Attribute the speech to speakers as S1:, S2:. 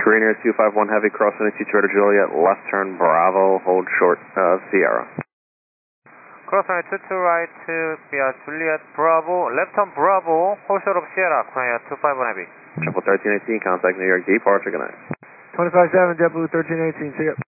S1: Greener 251 Heavy, crossing 22 Juliet, left turn Bravo, hold short of Sierra.
S2: Cross runway 22 right via Juliet Bravo, left turn Bravo, hold short of Sierra, Korea 251 Heavy.
S1: JetBlue 1318, contact New York departure, good night.
S3: 25-7, JetBlue 1318, see ya.